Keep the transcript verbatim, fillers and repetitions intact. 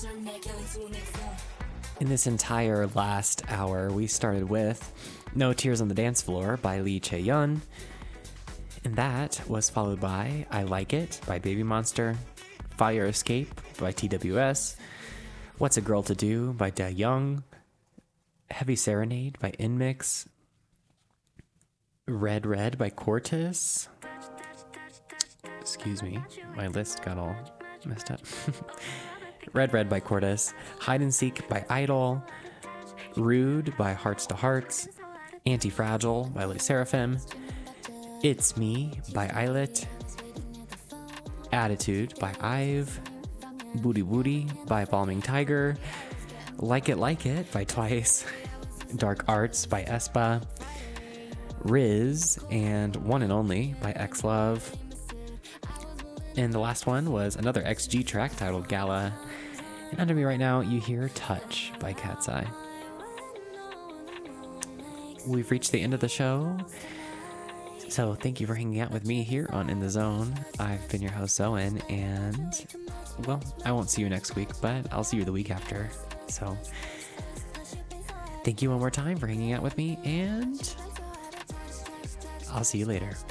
In this entire last hour, we started with No Tears on the Dance Floor by Lee Chae-yun. And that was followed by I Like It by Baby Monster, Fire Escape by T W S, What's a Girl to Do by Dayoung, Heavy Serenade by Inmix, Red Red by Cortis. Excuse me, my list got all messed up. Red Red by Cortis, Hide and Seek by Idol, Rude by Hearts to Hearts, Anti-Fragile by Le Seraphim, It's Me by Islet, Attitude by Ive, Booty Booty by Balming Tiger, Like It Like It by Twice, Dark Arts by aespa, Riz and One and Only by X-Love. And the last one was another X G track titled Gala. And under me right now, you hear Touch by Cat's Eye. We've reached the end of the show. So thank you for hanging out with me here on In the Zone. I've been your host, Owen, and, well, I won't see you next week, but I'll see you the week after. So thank you one more time for hanging out with me, and I'll see you later.